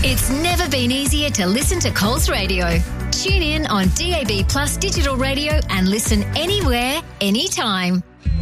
It's never been easier to listen to Coles Radio. Tune in on DAB Plus digital radio and listen anywhere, anytime.